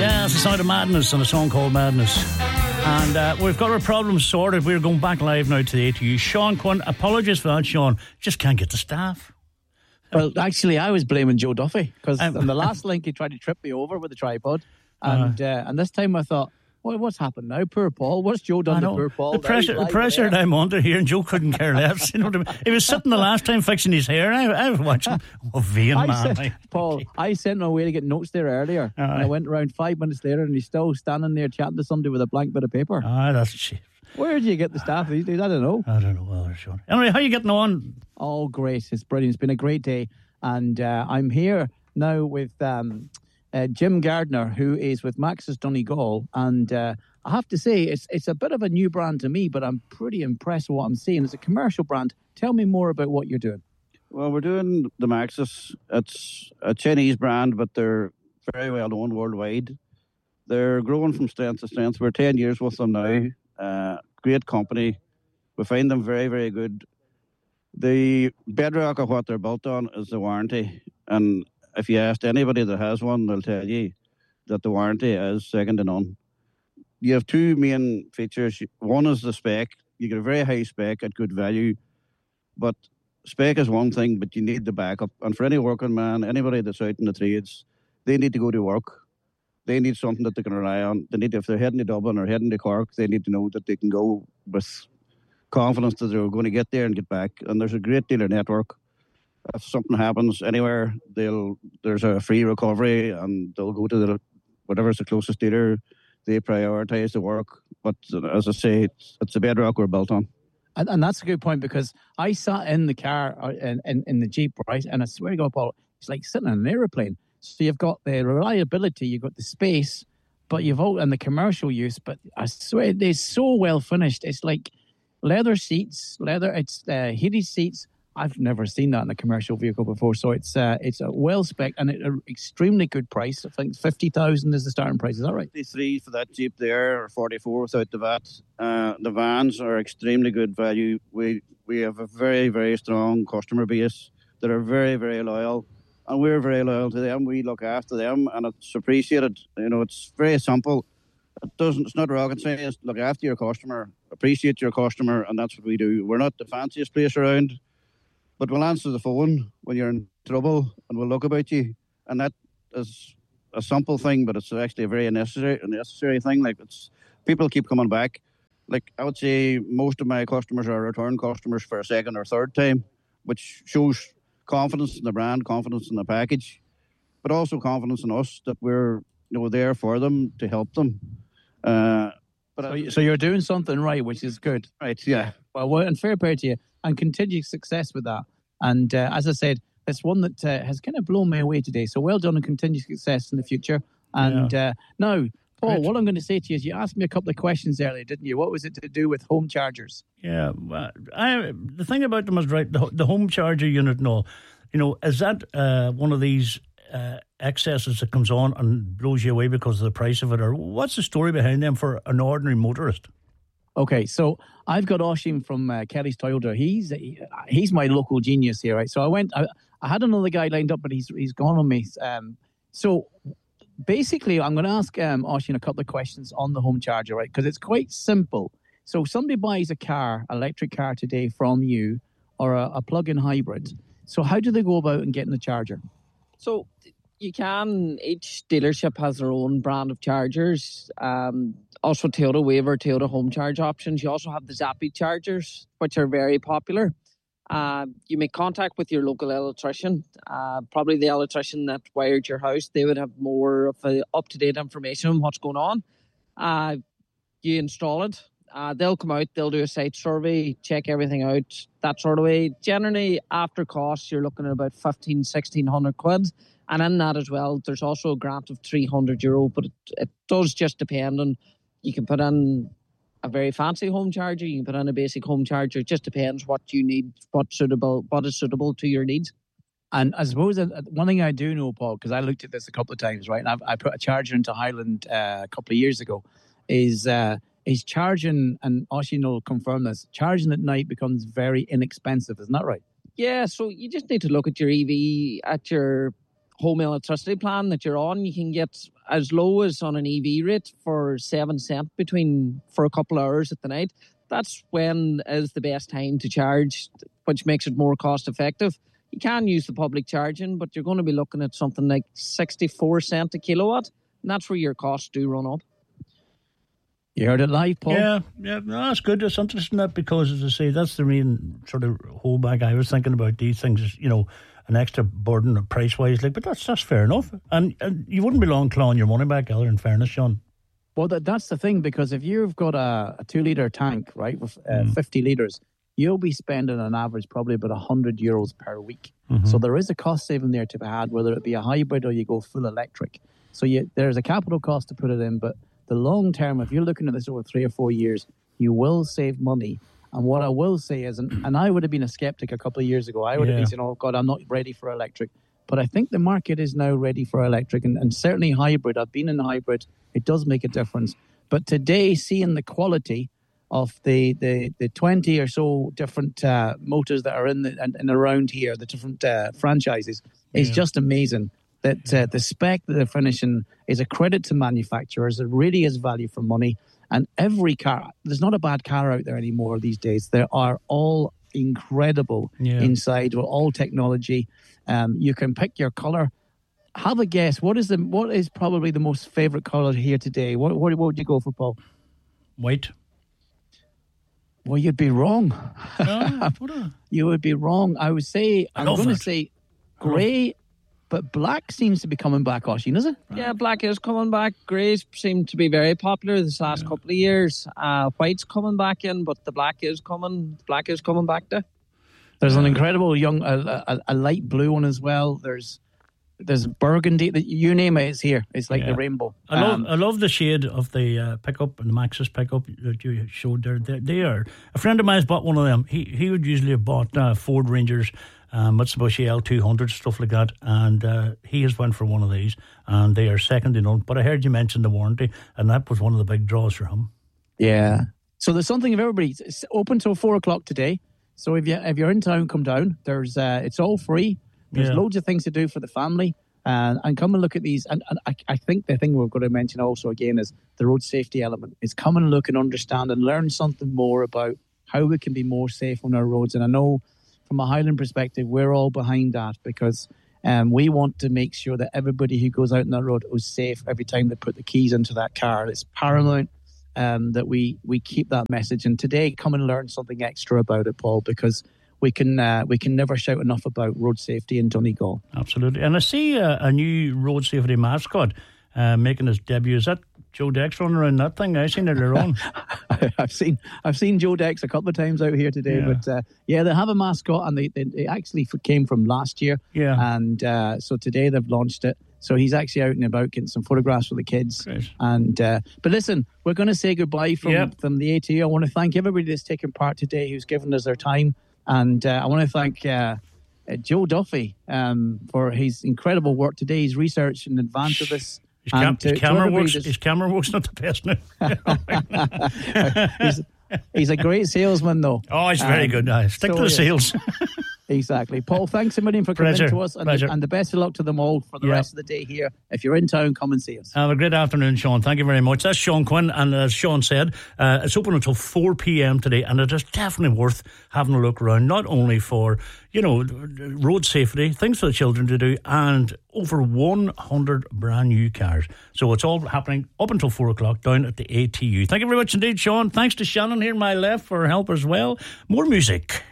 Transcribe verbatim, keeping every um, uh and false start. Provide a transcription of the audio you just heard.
Yeah, it's the sound of Madness and a song called Madness. And uh, we've got our problems sorted. We're going back live now to the A T U. Sean Quinn, apologies for that, Sean. Just can't get the staff. Well, actually, I was blaming Joe Duffy because um, on the last link he tried to trip me over with the tripod. And uh, uh, and this time I thought, well, what's happened now? Poor Paul. What's Joe done to poor Paul? The pressure, the pressure that I'm under here, and Joe couldn't care less. You know what I mean? He was sitting the last time fixing his hair. I, I was watching. Oh, vain I man. Sent, Paul, I sent him away to get notes there earlier. Aye. And I went around five minutes later and he's still standing there chatting to somebody with a blank bit of paper. Ah, that's cheap. Where do you get the staff these days? I don't know. I don't know. Well, Sean. Anyway, how are you getting on? Oh, great. It's brilliant. It's been a great day. And uh, I'm here now with um, uh, Jim Gardner, who is with Max's Donegal. And uh, I have to say, it's it's a bit of a new brand to me, but I'm pretty impressed with what I'm seeing. It's a commercial brand. Tell me more about what you're doing. Well, we're doing the Maxis. It's a Chinese brand, but they're very well known worldwide. They're growing from strength to strength. We're ten years with them now. Uh, great company. We find them very, very good. The bedrock of what they're built on is the warranty. And if you ask anybody that has one, they'll tell you that the warranty is second to none. You have two main features. One is the spec. You get a very high spec at good value. But spec is one thing, but you need the backup. And for any working man, anybody that's out in the trades, they need to go to work. They need something that they can rely on. They need, if they're heading to Dublin or heading to Cork, they need to know that they can go with confidence that they're going to get there and get back. And there's a great dealer network. If something happens anywhere, they'll there's a free recovery and they'll go to the whatever's the closest dealer. They prioritise the work. But as I say, it's, it's the bedrock we're built on. And, and that's a good point because I sat in the car, uh, in, in, in the Jeep, right? And I swear to God, Paul, it's like sitting in an aeroplane. So you've got the reliability, you've got the space, but you've all, and the commercial use, but I swear they're so well finished. It's like leather seats, leather, it's uh, heated seats. I've never seen that in a commercial vehicle before. So it's uh, it's a well spec and at an extremely good price. I think fifty thousand is the starting price. Is that right? fifty-three for that Jeep there, or forty-four without the V A T. Uh, the vans are extremely good value. We we have a very, very strong customer base that are very, very loyal. And we're very loyal to them. We look after them and it's appreciated. You know, it's very simple. It doesn't, it's not rocket science. Look after your customer, appreciate your customer, and that's what we do. We're not the fanciest place around, but we'll answer the phone when you're in trouble and we'll look about you. And that is a simple thing, but it's actually a very necessary, a necessary thing. Like, it's people keep coming back. Like, I would say most of my customers are return customers for a second or third time, which shows confidence in the brand, confidence in the package, but also confidence in us that we're you know there for them to help them. Uh, but so, I, so you're doing something right, which is good. Right, yeah. Well, well and fair play to you, and continued success with that. And uh, as I said, it's one that uh, has kind of blown me away today. So well done and continued success in the future. And yeah. uh, now, Paul, Great. What I'm going to say to you is you asked me a couple of questions earlier, didn't you? What was it to do with home chargers? Yeah, I, the thing about them is, right, the, the home charger unit and all, you know, is that uh, one of these uh, excesses that comes on and blows you away because of the price of it? Or what's the story behind them for an ordinary motorist? Okay, so I've got Oisin from uh, Kelly's Toyota. He's he, he's my local genius here, right? So I went, I, I had another guy lined up, but he's he's gone on me. Um, so basically, I'm going to ask um, Oisin a couple of questions on the home charger, right? Because it's quite simple. So somebody buys a car, electric car today from you, or a, a plug-in hybrid. So how do they go about in getting the charger? So you can, each dealership has their own brand of chargers. Um, also Toyota Waiver, Toyota home charge options. You also have the Zappi chargers, which are very popular. Uh, you make contact with your local electrician, uh, probably the electrician that wired your house. They would have more of a up-to-date information on what's going on. Uh, you install it. Uh, they'll come out, they'll do a site survey, check everything out, that sort of way. Generally, after costs, you're looking at about fifteen, sixteen hundred quid. And in that as well, there's also a grant of three hundred euro, but it, it does just depend on, you can put in a very fancy home charger, you can put in a basic home charger. It just depends what you need, what suitable, what is suitable to your needs. And I suppose that one thing I do know, Paul, because I looked at this a couple of times, right? And I've, I put a charger into Highland uh, a couple of years ago, is... Uh, is charging, and Oisin will confirm this, charging at night becomes very inexpensive, isn't that right? Yeah, so you just need to look at your E V, at your home electricity plan that you're on, you can get as low as on an E V rate for seven cent between for a couple of hours at the night. That's when is the best time to charge, which makes it more cost effective. You can use the public charging, but you're going to be looking at something like sixty-four cent a kilowatt, and that's where your costs do run up. You heard it live, Paul? Yeah, yeah, no, that's good. It's interesting that because, as I say, that's the main sort of holdback I was thinking about these things, is, you know, an extra burden price-wise, like, but that's that's fair enough. And, and you wouldn't be long clawing your money back either, in fairness, Sean. Well, that, that's the thing, because if you've got a, a two-litre tank, right, with uh, mm. fifty litres, you'll be spending on average probably about one hundred euros per week. Mm-hmm. So there is a cost saving there to be had, whether it be a hybrid or you go full electric. So you, there's a capital cost to put it in, but the long term, if you're looking at this over three or four years, you will save money. And what I will say is, and, and I would have been a skeptic a couple of years ago. I would yeah. have been saying, oh, God, I'm not ready for electric. But I think the market is now ready for electric, and, and certainly hybrid. I've been in hybrid. It does make a difference. But today, seeing the quality of the the, the twenty or so different uh, motors that are in the, and, and around here, the different uh, franchises, is yeah. just amazing. That uh, the spec that they're finishing is a credit to manufacturers. It really is value for money. And every car, there's not a bad car out there anymore these days. They are all incredible yeah. inside with all technology. Um, you can pick your color. Have a guess. What is the what is probably the most favorite color here today? What what, what would you go for, Paul? White. Well, you'd be wrong. No, you would be wrong. I would say I'm going to say grey. But black seems to be coming back, Oisin, is it? Yeah, black is coming back. Greys seem to be very popular this last yeah. couple of years. Uh, white's coming back in, but the black is coming. Black is coming back there. There's an incredible young, a, a, a light blue one as well. There's there's burgundy. You name it, it's here. It's like yeah. the rainbow. I love um, I love the shade of the uh, pickup and the Maxus pickup that you showed there. They, they are a friend of mine's bought one of them. He he would usually have bought uh, Ford Rangers. Um, Mitsubishi L two hundred, stuff like that, and uh, he has went for one of these, and they are second to none. But I heard you mention the warranty, and that was one of the big draws for him. Yeah. So there's something if everybody. It's open till four o'clock today. So if you if you're in town, come down. There's uh, it's all free. There's yeah. loads of things to do for the family, and and come and look at these. And, and I, I think the thing we've got to mention also again is the road safety element. Is come and look and understand and learn something more about how we can be more safe on our roads. And I know, from a Highland perspective, we're all behind that because um, we want to make sure that everybody who goes out on that road is safe every time they put the keys into that car. It's paramount um, that we, we keep that message. And today, come and learn something extra about it, Paul, because we can uh, we can never shout enough about road safety in Donegal. Absolutely. And I see uh, a new road safety mascot uh, making his debut. Is that Joe Dex running around that thing? I've seen it earlier on. I've seen I've seen Joe Dex a couple of times out here today, yeah. but uh, yeah, they have a mascot, and they, they, they actually came from last year. Yeah, and uh, so today they've launched it. So he's actually out and about getting some photographs for the kids. Great. And uh, but listen, we're going to say goodbye from yep. from the A T U. I want to thank everybody that's taken part today, who's given us their time, and uh, I want to thank uh, uh, Joe Duffy um, for his incredible work today. His research in advance of this. His, cam- to, his, camera works, his camera works not the best now. he's, he's a great salesman, though. Oh, he's very um, good. Uh, stick so to the sales. Exactly. Paul, thanks a million for coming Pleasure. to us. And the, and the best of luck to them all for the yep. rest of the day here. If you're in town, come and see us. Have a great afternoon, Sean. Thank you very much. That's Sean Quinn. And as Sean said, uh, it's open until four p.m. today. And it is definitely worth having a look around, not only for, you know, road safety, things for the children to do, and over one hundred brand new cars. So it's all happening up until four o'clock down at the A T U. Thank you very much indeed, Sean. Thanks to Shannon here on my left for her help as well. More music.